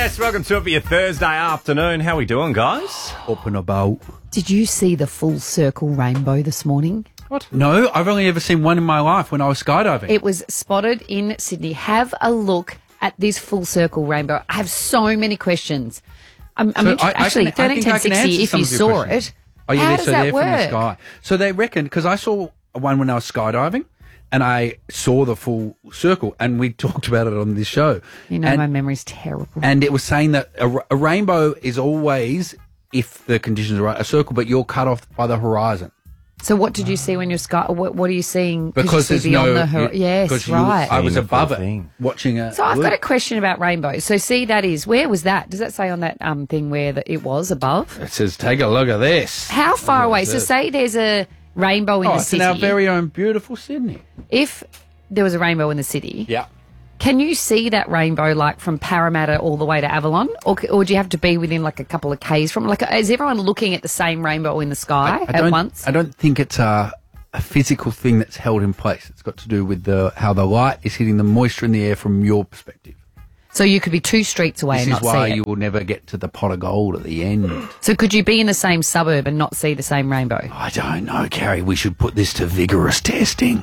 Yes, welcome to it for your Thursday afternoon. How we doing, guys? Up and about. Did you see the full circle rainbow this morning? What? No, I've only ever seen one in my life when I was skydiving. It was spotted in Sydney. Have a look at this full circle rainbow. I have so many questions. Actually, 131060, if you saw it, oh, yeah, how does that work? From the sky. So they reckon, because I saw one when I was skydiving, and I saw the full circle, and we talked about it on this show. You know, my memory's terrible. And it was saying that a rainbow is always, if the conditions are right, a circle, but you're cut off by the horizon. So what did you see when you're sky? What are you seeing? Because there's yes, right. I was above it watching it. So I've got a question about rainbows. So see, that is, where was that? Does that say on that thing where it was above? It says, take a look at this. How far away? So say there's a rainbow in the city. It's in our very own beautiful Sydney. If there was a rainbow in the city, yeah, can you see that rainbow like from Parramatta all the way to Avalon, or do you have to be within like a couple of k's from? Like, is everyone looking at the same rainbow in the sky at once? I don't think it's a physical thing that's held in place. It's got to do with how the light is hitting the moisture in the air from your perspective. So you could be 2 streets away and not see it. This is why you will never get to the pot of gold at the end. So could you be in the same suburb and not see the same rainbow? I don't know, Carrie. We should put this to vigorous testing.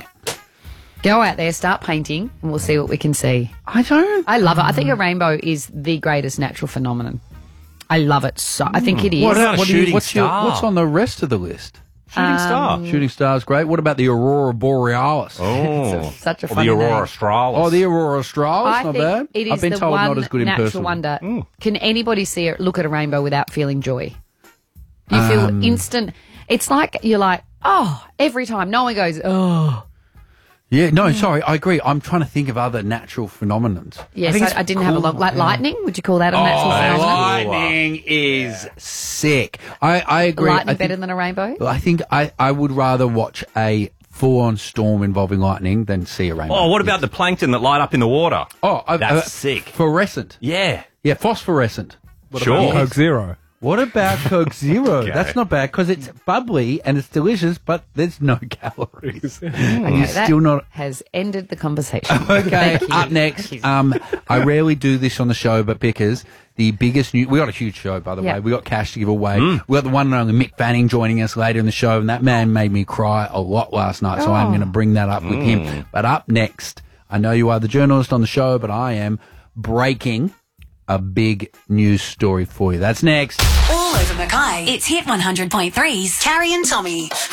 Go out there, start painting, and we'll see what we can see. I love it. I think a rainbow is the greatest natural phenomenon. I love it so. I think it is. What about a shooting star? What's on the rest of the list? Shooting star. Shooting star's great. What about the Aurora Borealis? Oh, such a or funny the Aurora name. Australis. Oh, the Aurora Australis, I not think bad. it is I've been the told one not as good in natural person. wonder. Can anybody see it? Look at a rainbow without feeling joy? You feel instant. It's like you're like, oh, every time. No one goes, oh. Yeah, no, sorry, I agree. I'm trying to think of other natural phenomenons. Yes, I didn't have a long... Like lightning? Would you call that a natural phenomenon? Lightning is sick. I agree. Lightning better than a rainbow? I think I would rather watch a full-on storm involving lightning than see a rainbow. Oh, what about the plankton that light up in the water? Oh, that's sick. Fluorescent. Yeah. Yeah, phosphorescent. Sure. Coke Zero. What about Coke Zero? Okay. That's not bad because it's bubbly and it's delicious, but there's no calories. And you're That still not... has ended the conversation. Okay, Thank you. up next. Thank you. I rarely do this on the show, but because the biggest news... We got a huge show, by the way. We got cash to give away. We got the one and only Mick Fanning joining us later in the show, and that man made me cry a lot last night, so I'm going to bring that up with him. But up next, I know you are the journalist on the show, but I am breaking a big news story for you. That's next. All over Mackay. It's Hit 100.3's Carrie and Tommy.